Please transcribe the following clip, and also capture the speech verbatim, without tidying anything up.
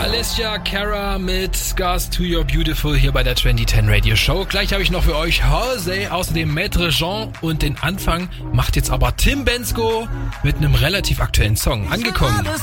Alessia Cara mit Scars to Your Beautiful hier bei der zwanzig zehn Radio Show. Gleich habe ich noch für euch Halsey, außerdem Maître Jean und den Anfang macht jetzt aber Tim Bendzko mit einem relativ aktuellen Song. Angekommen.